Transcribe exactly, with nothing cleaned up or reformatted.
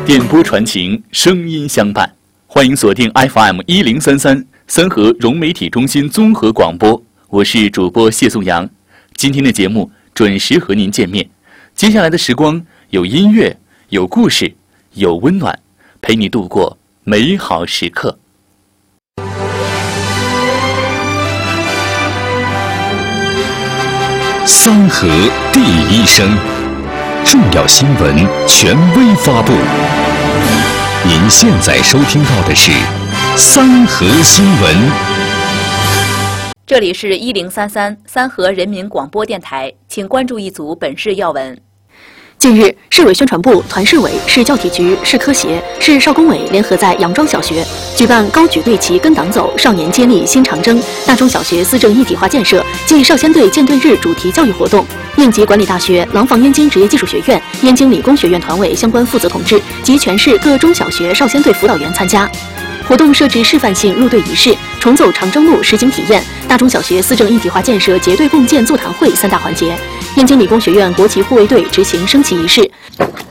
电波传情，声音相伴。欢迎锁定 F M 一零三三三河融媒体中心综合广播，我是主播谢颂阳。今天的节目准时和您见面。接下来的时光有音乐，有故事，有温暖，陪你度过美好时刻。 三河第一声，重要新闻权威发布。您现在收听到的是三河新闻。 这里是一零三三三河人民广播电台，请关注一组本市要闻。 近日，市委宣传部、团市委、市教体局、市科协、市少工委联合在杨庄小学举办高举队旗跟党走，少年接力新长征大中小学思政一体化建设暨少先队建队日主题教育活动。应急管理大学、廊坊燕京职业技术学院、燕京理工学院团委相关负责同志及全市各中小学少先队辅导员参加。活动设置示范性入队仪式、重走长征路实景体验、大中小学思政一体化建设结对共建座谈会三大环节。燕京理工学院国旗护卫队执行升旗仪式。